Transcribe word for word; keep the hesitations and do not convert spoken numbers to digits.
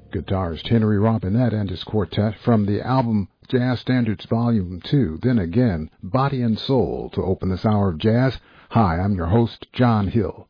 Guitarist Henry Robinette and his quartet from the album Jazz Standards Volume two. Then again, Body and Soul to open this hour of jazz. Hi, I'm your host, John Hill.